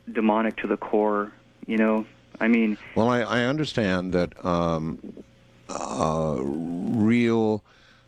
demonic to the core. You know, I mean. Well, I understand that real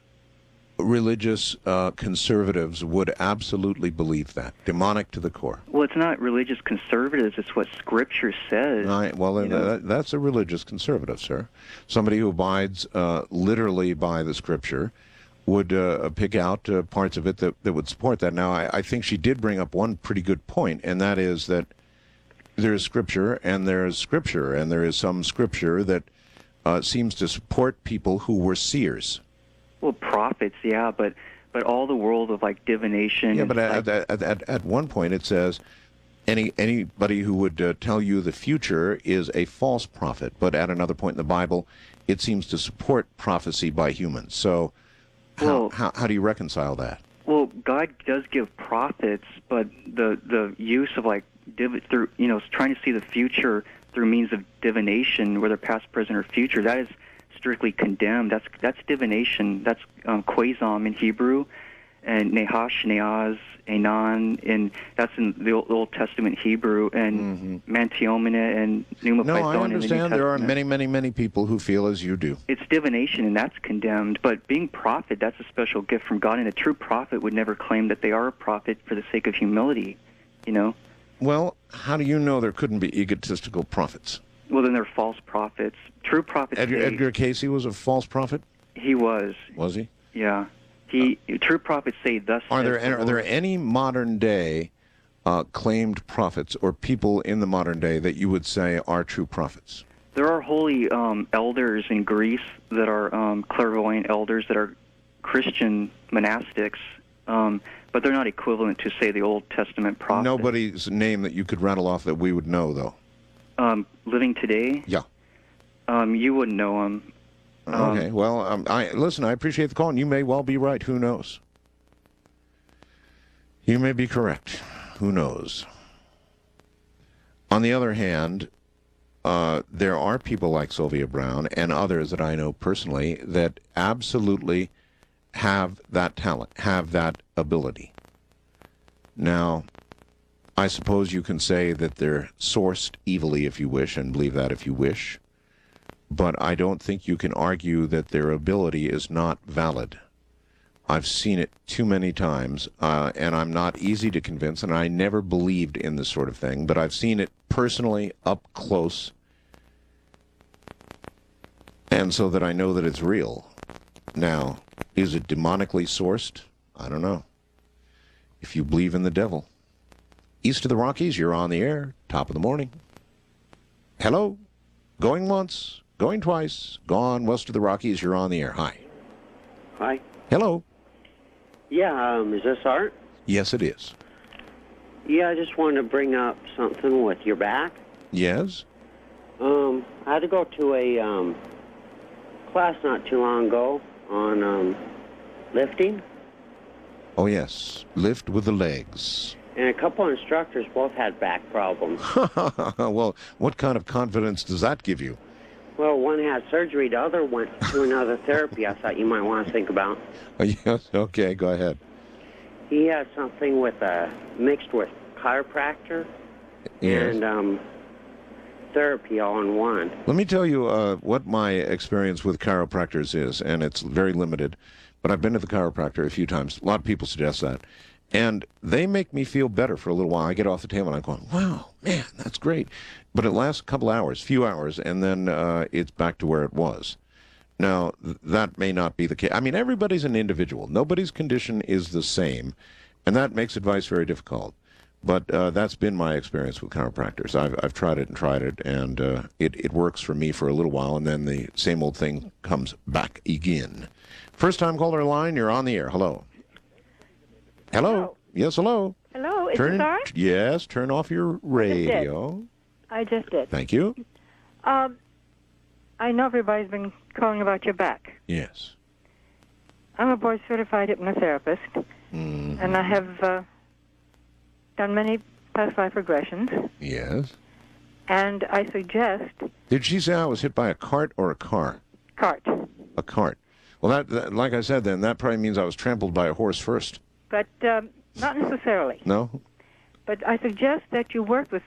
religious conservatives would absolutely believe that. Demonic to the core. Well, it's not religious conservatives. It's what Scripture says. That's a religious conservative, sir. Somebody who abides literally by the Scripture would pick out parts of it that would support that. Now, I think she did bring up one pretty good point, and that is that there is Scripture, and there is Scripture, and there is some Scripture that seems to support people who were seers. Well, prophets, yeah, but all the world of like divination. Yeah, but at one point it says anybody who would tell you the future is a false prophet. But at another point in the Bible, it seems to support prophecy by humans. So how do you reconcile that? Well, God does give prophets, but the use of like through trying to see the future through means of divination, whether past, present, or future, that is strictly condemned. That's divination. That's quasam in Hebrew, and Nehash, Neaz, Anan, and that's in the Old Testament Hebrew, and Mantiomene and Pneuma No, I Python in the New understand there are Testament. many people who feel as you do. It's divination, and that's condemned. But being prophet, that's a special gift from God, and a true prophet would never claim that they are a prophet for the sake of humility, you know? Well, how do you know there couldn't be egotistical prophets? Well, then they're false prophets. True prophets. Edgar Casey was a false prophet? He was. Was he? Yeah. True prophets say thus. Are there any modern day claimed prophets or people in the modern day that you would say are true prophets? There are holy elders in Greece that are clairvoyant elders that are Christian monastics, but they're not equivalent to, say, the Old Testament prophets. Nobody's name that you could rattle off that we would know, though. Living today? Yeah. You wouldn't know them. Okay. Well, I appreciate the call, and you may well be right. Who knows? You may be correct. Who knows? On the other hand, there are people like Sylvia Brown and others that I know personally that absolutely have that talent, have that ability. Now, I suppose you can say that they're sourced evilly if you wish, and believe that if you wish, but I don't think you can argue that their ability is not valid. I've seen it too many times, and I'm not easy to convince, and I never believed in this sort of thing, but I've seen it personally up close, and so that I know that it's real. Now, is it demonically sourced? I don't know. If you believe in the devil. East of the Rockies, you're on the air, top of the morning. Hello? Going once, going twice, gone west of the Rockies, you're on the air. Hi. Hi. Hello? Yeah, is this Art? Yes, it is. Yeah, I just wanted to bring up something with your back. Yes? I had to go to a class not too long ago on lifting. Oh, yes. Lift with the legs. And a couple of instructors both had back problems. Well, what kind of confidence does that give you? Well, one had surgery, the other went to another therapy I thought you might want to think about. Oh, yes? Okay, go ahead. He had something with mixed with chiropractor Yes. and therapy all in one. Let me tell you what my experience with chiropractors is, and it's very limited, but I've been to the chiropractor a few times. A lot of people suggest that. And they make me feel better for a little while. I get off the table and I'm going, wow, man, that's great. But it lasts a couple hours, few hours, and then it's back to where it was. Now, that may not be the case. I mean, everybody's an individual. Nobody's condition is the same, and that makes advice very difficult. But that's been my experience with chiropractors. I've tried it, and it works for me for a little while, and then the same old thing comes back again. First-time caller line, you're on the air. Hello. Hello. Yes, hello. Hello, is this Art? Yes, turn off your radio. I just did. Thank you. I know everybody's been calling about your back. Yes. I'm a board-certified hypnotherapist, and I have done many past life regressions. Yes. And I suggest... Did she say I was hit by a cart or a car? Cart. A cart. Well, that like I said then, that probably means I was trampled by a horse first. But not necessarily. No? But I suggest that you work with